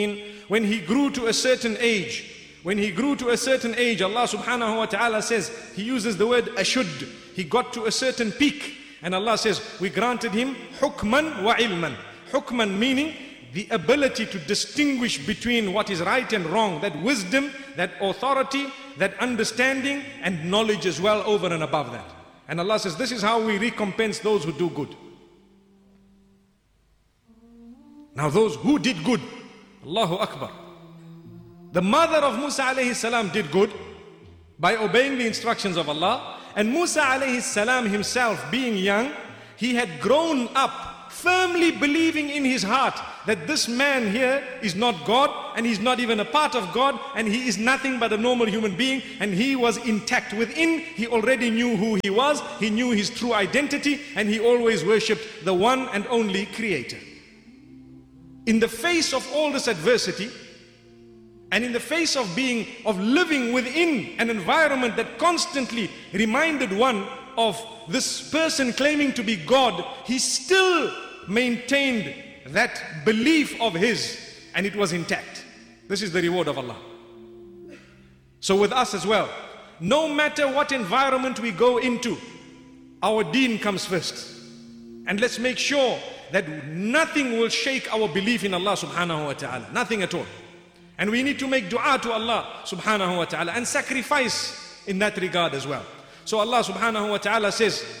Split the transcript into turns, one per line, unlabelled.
when he grew to a certain age, Allah subhanahu wa ta'ala says, he uses the word ashud. He got to a certain peak. And Allah says, we granted him hukman wa ilman. Hukman meaning the ability to distinguish between what is right and wrong. That wisdom, that authority, that understanding and knowledge as well over and above that. And Allah says, this is how we recompense those who do good. Now those who did good, Allahu Akbar. The mother of Musa alayhi salam did good by obeying the instructions of Allah. And Musa alayhi salam himself, being young, he had grown up firmly believing in his heart that this man here is not God, and he's not even a part of God, and he is nothing but a normal human being, and he was intact within. He already knew who he was, he knew his true identity, and he always worshipped the one and only Creator. In the face of all this adversity, and in the face of living within an environment that constantly reminded one of this person claiming to be God, he still maintained that belief of his, and it was intact. This is the reward of Allah. So with us as well, no matter what environment we go into, our deen comes first. And let's make sure that nothing will shake our belief in Allah subhanahu wa ta'ala. Nothing at all. And we need to make dua to Allah subhanahu wa ta'ala and sacrifice in that regard as well. So Allah subhanahu wa ta'ala says,